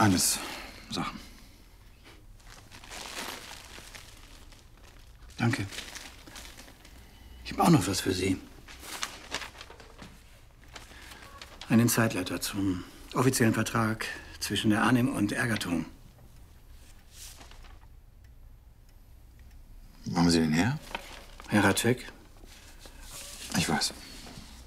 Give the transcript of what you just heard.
Eines Sachen. Danke. Ich habe auch noch was für Sie. Einen Zeitleiter zum offiziellen Vertrag zwischen der Arnim und Ergatum. Wo haben Sie den her? Herr Ratschek? Ich weiß.